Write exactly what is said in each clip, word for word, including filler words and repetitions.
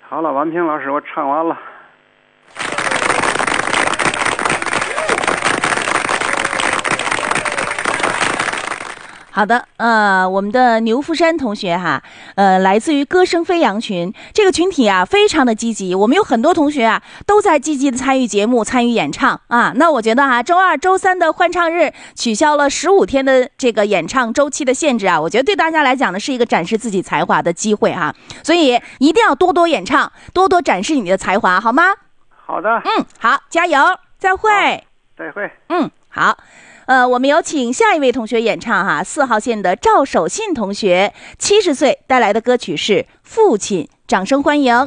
好了，婉平老师，我唱完了。 好的，呃，我们的牛富山同学哈，呃，来自于歌声飞扬群这个群体啊，非常的积极。我们有很多同学啊，都在积极的参与节目、参与演唱啊。那我觉得哈、啊，周二、周三的欢唱日取消了十五天的这个演唱周期的限制啊，我觉得对大家来讲呢，是一个展示自己才华的机会哈、啊。所以一定要多多演唱，多多展示你的才华，好吗？ 好的。 嗯，好，加油，再会。 再会。 嗯，好。呃，我们有请下一位同学演唱哈，四号线的赵守信同学，七十岁带来的歌曲是《父亲》，掌声欢迎。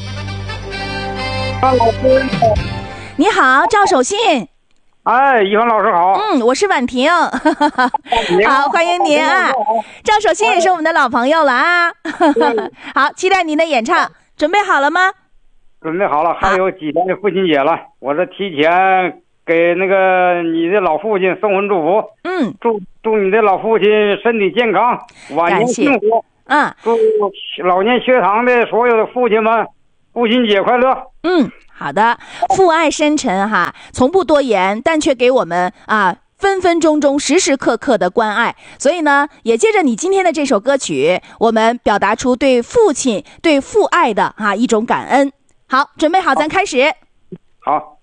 张老师， 你好，赵守信。 哎，一凡老师好。 嗯，我是婉婷。好，欢迎您啊。赵守信也是我们的老朋友了啊。好，期待您的演唱，准备好了吗？ 准备好了，还有几天就父亲节了，我这提前给那个你的老父亲送份祝福。 嗯， 祝祝你的老父亲身体健康，晚年幸福。 嗯， 祝老年学堂的所有的父亲们父亲节快乐。 嗯，好的，父爱深沉哈，从不多言，但却给我们啊分分钟钟、时时刻刻的关爱。所以呢，也借着你今天的这首歌曲，我们表达出对父亲、对父爱的啊一种感恩。好，准备好，咱开始。 好。